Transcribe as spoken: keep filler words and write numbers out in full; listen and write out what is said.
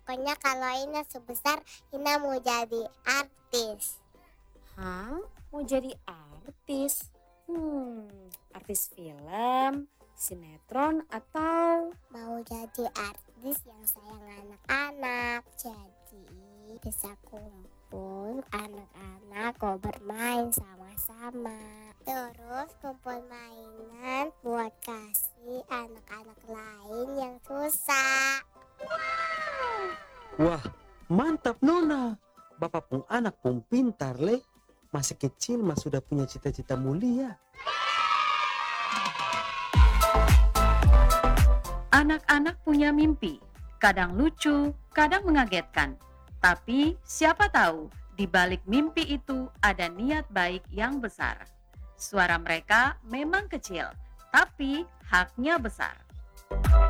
pokoknya kalau Ina sebesar Ina mau jadi artis. Hah? Mau jadi artis? Hmm, artis film, sinetron, atau... Mau jadi artis yang sayang anak-anak. Jadi bisa kumpul anak-anak kok bermain sama-sama. Terus kumpul mainan buat kasih anak-anak lain yang susah. Wah, mantap Nona. Bapak pun anak pun pintar le. Masih kecil mas sudah punya cita-cita mulia. Anak-anak punya mimpi, kadang lucu, kadang mengagetkan. Tapi siapa tahu di balik mimpi itu ada niat baik yang besar. Suara mereka memang kecil, tapi haknya besar.